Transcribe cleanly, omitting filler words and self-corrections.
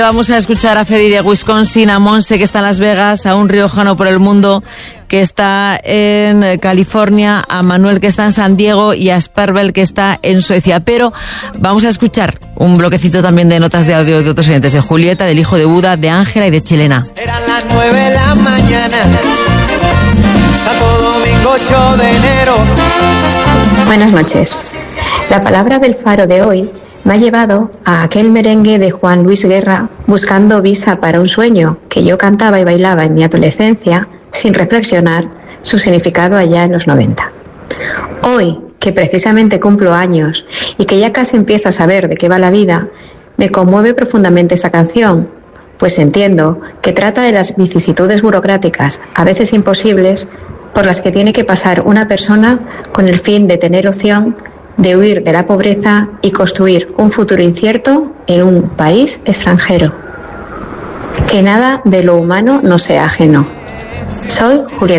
Vamos a escuchar a Freddy de Wisconsin, a Monse que está en Las Vegas, a un riojano por el mundo que está en California, a Manuel que está en San Diego y a Spervel que está en Suecia. Pero vamos a escuchar un bloquecito también de notas de audio de otros oyentes, de Julieta, del hijo de Buda, de Ángela y de Chilena. Eran las 9 de la mañana, Santo Domingo 8 de enero. Buenas noches. La palabra del faro de hoy me ha llevado a aquel merengue de Juan Luis Guerra, Buscando visa para un sueño, que yo cantaba y bailaba en mi adolescencia sin reflexionar su significado allá en los 90. Hoy, que precisamente cumplo años y que ya casi empiezo a saber de qué va la vida, me conmueve profundamente esta canción, pues entiendo que trata de las vicisitudes burocráticas, a veces imposibles, por las que tiene que pasar una persona con el fin de tener opción de huir de la pobreza y construir un futuro incierto en un país extranjero. Que nada de lo humano nos sea ajeno. Soy Julieta.